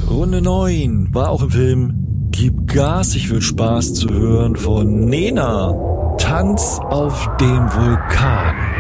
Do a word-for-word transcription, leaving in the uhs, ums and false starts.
Runde neun war auch im Film Gib Gas, ich will Spaß zu hören von Nena. Tanz auf dem Vulkan.